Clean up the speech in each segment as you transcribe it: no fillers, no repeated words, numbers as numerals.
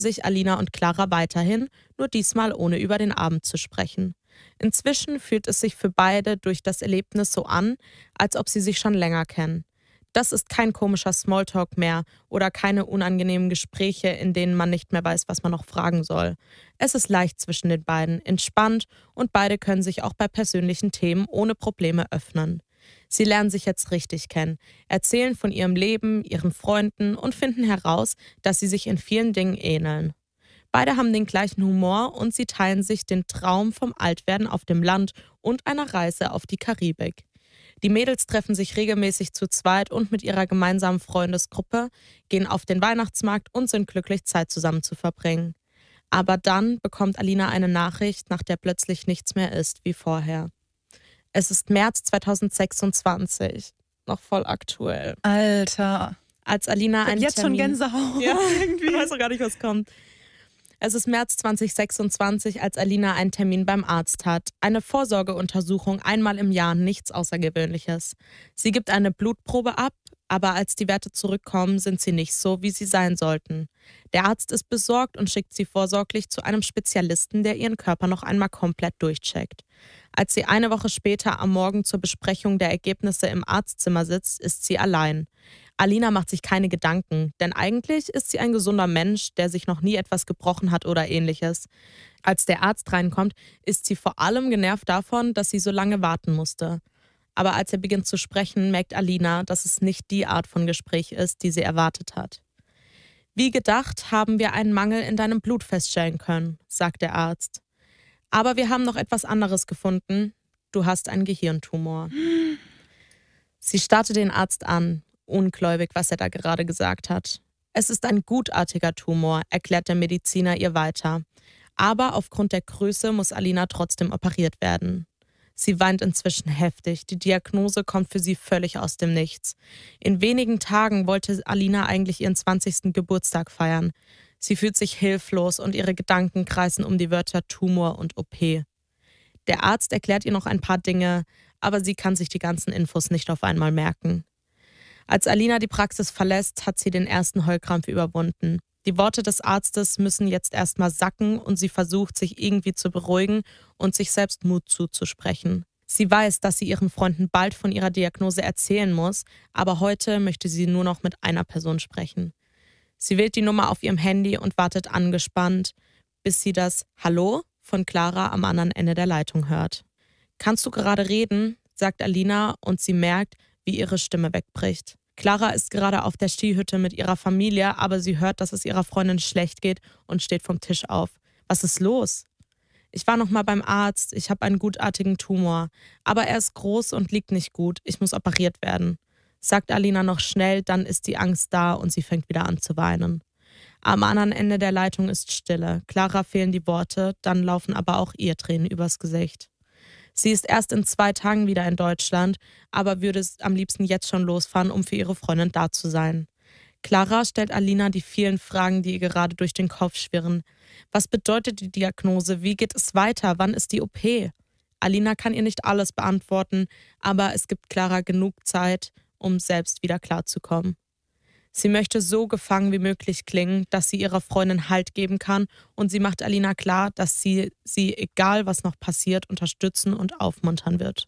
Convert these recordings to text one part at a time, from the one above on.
sich Alina und Clara weiterhin, nur diesmal ohne über den Abend zu sprechen. Inzwischen fühlt es sich für beide durch das Erlebnis so an, als ob sie sich schon länger kennen. Das ist kein komischer Smalltalk mehr oder keine unangenehmen Gespräche, in denen man nicht mehr weiß, was man noch fragen soll. Es ist leicht zwischen den beiden, entspannt und beide können sich auch bei persönlichen Themen ohne Probleme öffnen. Sie lernen sich jetzt richtig kennen, erzählen von ihrem Leben, ihren Freunden und finden heraus, dass sie sich in vielen Dingen ähneln. Beide haben den gleichen Humor und sie teilen sich den Traum vom Altwerden auf dem Land und einer Reise auf die Karibik. Die Mädels treffen sich regelmäßig zu zweit und mit ihrer gemeinsamen Freundesgruppe, gehen auf den Weihnachtsmarkt und sind glücklich, Zeit zusammen zu verbringen. Aber dann bekommt Alina eine Nachricht, nach der plötzlich nichts mehr ist wie vorher. Es ist März 2026, noch voll aktuell. Alter. Als Alina einen jetzt Termin... schon Gänsehaut. Ja, ich weiß auch gar nicht, was kommt. Es ist März 2026, als Alina einen Termin beim Arzt hat. Eine Vorsorgeuntersuchung, einmal im Jahr, nichts Außergewöhnliches. Sie gibt eine Blutprobe ab, aber als die Werte zurückkommen, sind sie nicht so, wie sie sein sollten. Der Arzt ist besorgt und schickt sie vorsorglich zu einem Spezialisten, der ihren Körper noch einmal komplett durchcheckt. Als sie eine Woche später am Morgen zur Besprechung der Ergebnisse im Arztzimmer sitzt, ist sie allein. Alina macht sich keine Gedanken, denn eigentlich ist sie ein gesunder Mensch, der sich noch nie etwas gebrochen hat oder ähnliches. Als der Arzt reinkommt, ist sie vor allem genervt davon, dass sie so lange warten musste. Aber als er beginnt zu sprechen, merkt Alina, dass es nicht die Art von Gespräch ist, die sie erwartet hat. Wie gedacht, haben wir einen Mangel in deinem Blut feststellen können, sagt der Arzt. Aber wir haben noch etwas anderes gefunden. Du hast einen Gehirntumor. Sie starrte den Arzt an, ungläubig, was er da gerade gesagt hat. Es ist ein gutartiger Tumor, erklärt der Mediziner ihr weiter. Aber aufgrund der Größe muss Alina trotzdem operiert werden. Sie weint inzwischen heftig. Die Diagnose kommt für sie völlig aus dem Nichts. In wenigen Tagen wollte Alina eigentlich ihren 20. Geburtstag feiern. Sie fühlt sich hilflos und ihre Gedanken kreisen um die Wörter Tumor und OP. Der Arzt erklärt ihr noch ein paar Dinge, aber sie kann sich die ganzen Infos nicht auf einmal merken. Als Alina die Praxis verlässt, hat sie den ersten Heulkrampf überwunden. Die Worte des Arztes müssen jetzt erstmal sacken und sie versucht, sich irgendwie zu beruhigen und sich selbst Mut zuzusprechen. Sie weiß, dass sie ihren Freunden bald von ihrer Diagnose erzählen muss, aber heute möchte sie nur noch mit einer Person sprechen. Sie wählt die Nummer auf ihrem Handy und wartet angespannt, bis sie das Hallo von Clara am anderen Ende der Leitung hört. Kannst du gerade reden? Sagt Alina und sie merkt, wie ihre Stimme wegbricht. Clara ist gerade auf der Skihütte mit ihrer Familie, aber sie hört, dass es ihrer Freundin schlecht geht und steht vom Tisch auf. Was ist los? Ich war noch mal beim Arzt, ich habe einen gutartigen Tumor, aber er ist groß und liegt nicht gut, ich muss operiert werden. Sagt Alina noch schnell, dann ist die Angst da und sie fängt wieder an zu weinen. Am anderen Ende der Leitung ist Stille. Clara fehlen die Worte, dann laufen aber auch ihr Tränen übers Gesicht. Sie ist erst in 2 Tagen wieder in Deutschland, aber würde am liebsten jetzt schon losfahren, um für ihre Freundin da zu sein. Clara stellt Alina die vielen Fragen, die ihr gerade durch den Kopf schwirren. Was bedeutet die Diagnose? Wie geht es weiter? Wann ist die OP? Alina kann ihr nicht alles beantworten, aber es gibt Clara genug Zeit, um selbst wieder klarzukommen. Sie möchte so gefangen wie möglich klingen, dass sie ihrer Freundin Halt geben kann und sie macht Alina klar, dass sie, egal was noch passiert, unterstützen und aufmuntern wird.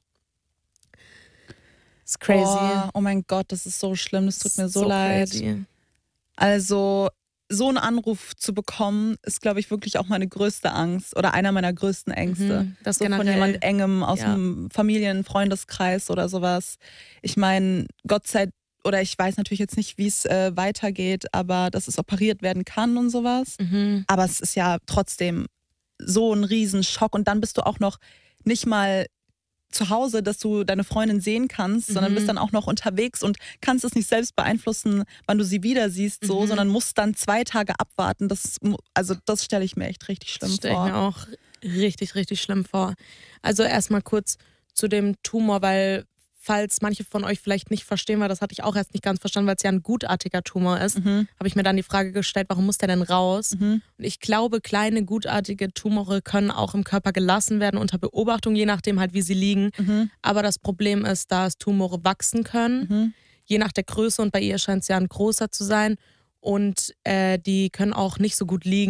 Ist crazy. Oh mein Gott, das ist so schlimm, das tut mir so leid. Crazy. Also, so einen Anruf zu bekommen, ist, glaube ich, wirklich auch meine größte Angst oder einer meiner größten Ängste. Das so von generell. jemand Engem aus einem Familien-, Freundeskreis oder sowas. Ich meine, Gott sei Dank, oder ich weiß natürlich jetzt nicht, wie es weitergeht, aber dass es operiert werden kann und sowas. Aber es ist ja trotzdem so ein Riesenschock. Und dann bist du auch noch nicht mal zu Hause, dass du deine Freundin sehen kannst, sondern bist dann auch noch unterwegs und kannst es nicht selbst beeinflussen, wann du sie wieder siehst, sondern musst dann 2 Tage abwarten. Das stelle ich mir echt richtig schlimm vor. Das stelle ich mir auch richtig, richtig schlimm vor. Also erstmal kurz zu dem Tumor, weil falls manche von euch vielleicht nicht verstehen, weil das hatte ich auch erst nicht ganz verstanden, weil es ja ein gutartiger Tumor ist, habe ich mir dann die Frage gestellt, warum muss der denn raus? Und ich glaube, kleine gutartige Tumore können auch im Körper gelassen werden unter Beobachtung, je nachdem halt, wie sie liegen. Aber das Problem ist, dass Tumore wachsen können, je nach der Größe, und bei ihr scheint es ja ein großer zu sein, und die können auch nicht so gut liegen.